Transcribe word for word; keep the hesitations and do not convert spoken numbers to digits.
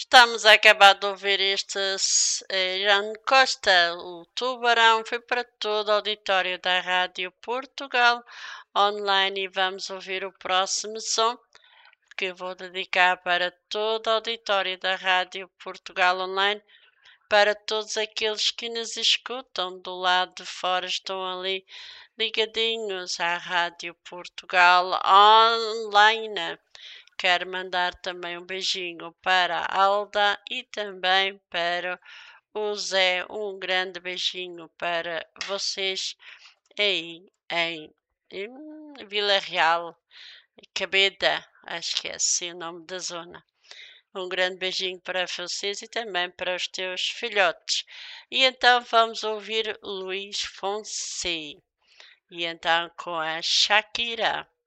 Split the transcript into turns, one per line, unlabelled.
Estamos a acabar de ouvir este eh, Irã Costa, o Tubarão, foi para todo o auditório da Rádio Portugal online e vamos ouvir o próximo som que eu vou dedicar para todo o auditório da Rádio Portugal online, para todos aqueles que nos escutam do lado de fora, estão ali ligadinhos à Rádio Portugal online. Quero mandar também um beijinho para a Alda e também para o Zé. Um grande beijinho para vocês aí em, em Vila Real, Cabeda, acho que é assim o nome da zona. Um grande beijinho para vocês e também para os teus filhotes. E então vamos ouvir Luís Fonsi. E então com a Shakira.